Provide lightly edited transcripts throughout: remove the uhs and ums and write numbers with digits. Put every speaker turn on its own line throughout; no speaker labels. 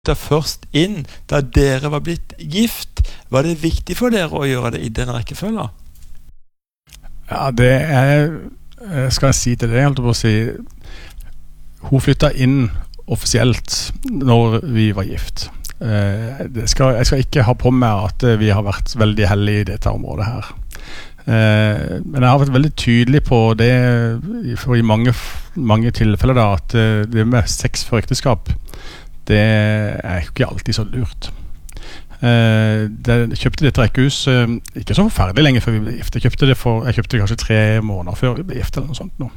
Da først inn da dere var blitt gift. Var det viktig for dere å gjøre det i den rekkefølgen?
Ja, det skal jeg si til det, jeg holdt på å si. Hun flyttet inn offisielt når vi var gift. Jeg skal ikke ha på meg at vi har vært veldig heldige i dette området her. Men jeg har vært veldig tydelig på det for i mange tilfeller da, at det med sex for ekteskap, det ikke alltid så lurt. Jeg kjøpte dette rekkehus ikke så forferdelig lenge før vi ble gift. Jeg kjøpte det kanskje 3 måneder før vi ble gift eller noe sånt nå.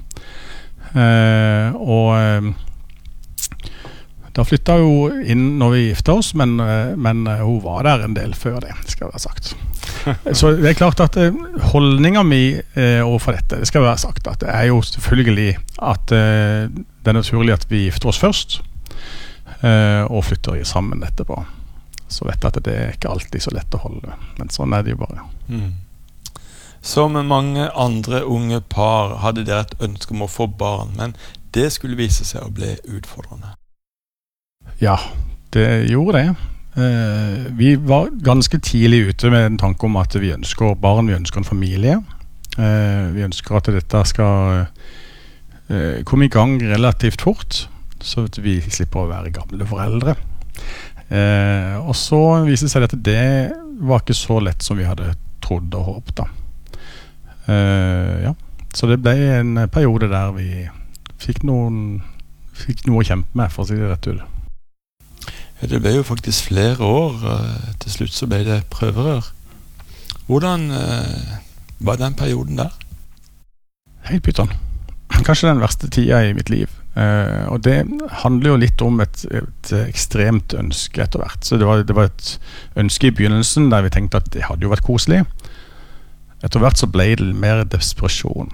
Da flyttet hun inn når vi giftet oss, men hun var der en del før det, skal være sagt. Så det klart at holdningen min overfor dette, det skal være sagt, at det jo selvfølgelig at det naturlig at vi gifter oss først, og flytter sammen etterpå. Så vet jeg at det ikke alltid så lett å holde, men sånn det jo bare.
Som mange andre unge par hadde dere et ønske om å få barn, men det skulle vise seg å bli utfordrende.
Ja, det gjorde det. Vi var ganske tidlig ute med en tanke om at vi ønsker barn, vi ønsker en familie. Vi ønsker at dette skal komme i gang relativt fort, så at vi slipper å være gamle foreldre. Og så viste det seg at det var ikke så lett som vi hadde trodd og håpet da. Ja. Så det ble en periode der vi fikk noe å kjempe med, for å si det rett ut.
Ja, det ble jo faktisk flere år. Til slutt så ble det prøverør. Hvordan var den perioden der?
Helt pyton. Kanskje den verste tida i mitt liv. Og det handler jo litt om et ekstremt ønske etter hvert. Så det var et ønske i begynnelsen der vi tenkte at det hadde jo vært koselig. Etter hvert så ble det mer desperasjon.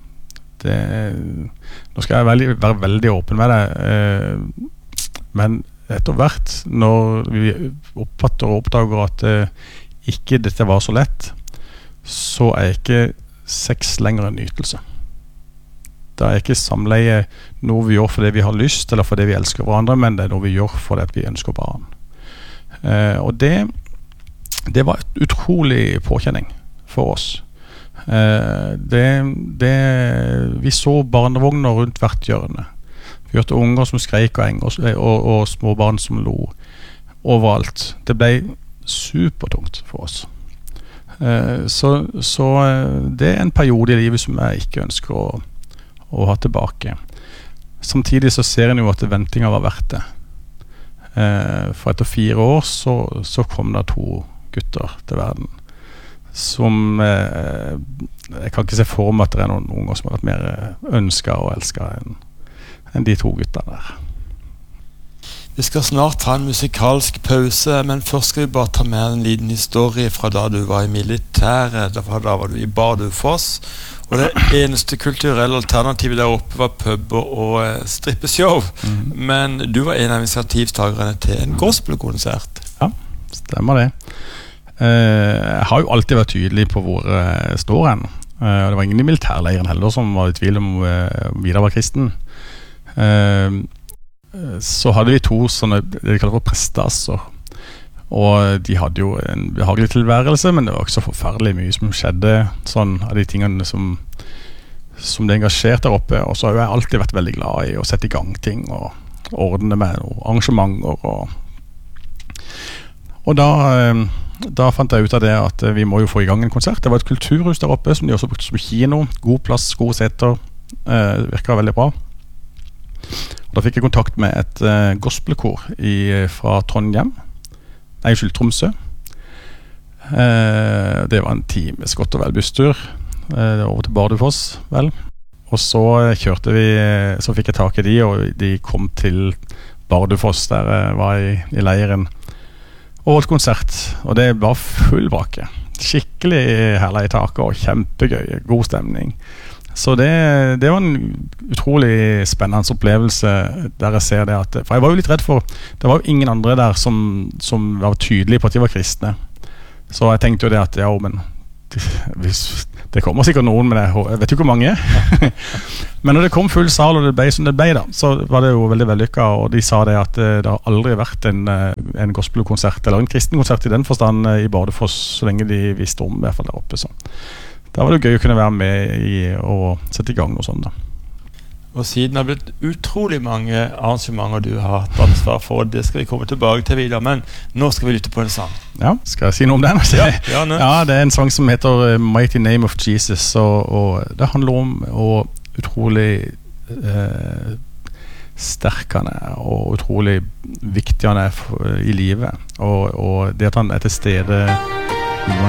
Nå skal jeg være veldig åpen med det, men etter hvert når vi oppfatter og oppdager at ikke dette var så lett, så ikke sex lenger en nytelse. Det ikke samleie noe vi gjør fordi vi har lyst eller fordi vi elsker hverandre, men det noe vi gjør fordi vi ønsker barn. Og det var et utrolig påkjenning for oss. Vi så barnevogner rundt hvert hjørne. Vi hørte unger som skreik og små barn som lo overalt. Det ble supertungt for oss. Så det en periode i livet som jeg ikke ønsker å ha tilbake. Samtidig så ser en jo at ventinga var verdt det. For etter 4 år så kom det 2 gutter til verden som jeg kan ikke se for meg at det noen unger som har vært mer ønsket og elsket enn de 2 guttene der.
Vi skal snart ta en musikalsk pause, men først skal vi bare ta med en liten historie fra da du var i militæret. Da var du i Bardufoss, og det eneste kulturelle alternativet der oppe var puber og strippeshow. Men du var en av initiativtagerne til en gospelkonsert.
Ja, stemmer det. Jeg har jo alltid vært tydelig på hvor jeg står hen. Det var ingen i militærleiren heller som var i tvil om Vidar var kristen. Så hadde vi 2 sånne, det de kaller for prestasser, og de hadde jo en behagelig tilværelse, men det var ikke så forferdelig mye som skjedde sånn av de tingene som det engasjerte der oppe. Og så har jeg alltid vært veldig glad i å sette i gang ting og ordne med noen arrangementer og da fant jeg ut av det at vi må jo få i gang en konsert. Det var et kulturhus der oppe som de også brukte som kino, god plass, gode seter, virket veldig bra. Da fikk jeg kontakt med et gospelkor fra Tromsø. Det var en times godt og vel busstur over til Bardufoss, vel. Og så kjørte vi, så fikk jeg tak i de, og de kom til Bardufoss der jeg var i leiren, og et konsert, og det var full brakke. Skikkelig herlig i taket og kjempegøy, god stemning. Så det var en utrolig spennende opplevelse der jeg ser det at, for jeg var jo litt redd for, det var jo ingen andre der som var tydelige på at de var kristne. Så jeg tenkte jo det at ja, men det kommer sikkert noen, men jeg vet jo ikke hvor mange. Men når det kom full sal, og det ble som det ble da, så var det jo veldig vellykket, og de sa det at det har aldri vært en gospelkonsert, eller en kristen konsert i den forstand i Bardufoss, så lenge de visste om, i hvert fall der oppe. Så da var det gøy å kunne være med i å sette i gang noe sånt da.
Og siden har det blitt utrolig mange arrangementer du har hatt ansvar for, det skal vi komme tilbake til videre, men nå skal vi lytte på en sang.
Ja, skal jeg si noe om den? Ja, det en sang som heter Mighty Name of Jesus, og det handler om hvor utrolig sterk han og utrolig viktig han i livet, og det at han til stede